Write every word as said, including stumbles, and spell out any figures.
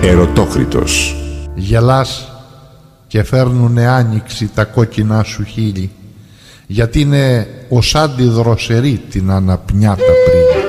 Ερωτόκριτος. Γελάς και φέρνουνε άνοιξη τα κόκκινά σου χείλη, γιατί είναι ως άντιδροσερή την αναπνιά τα πριν.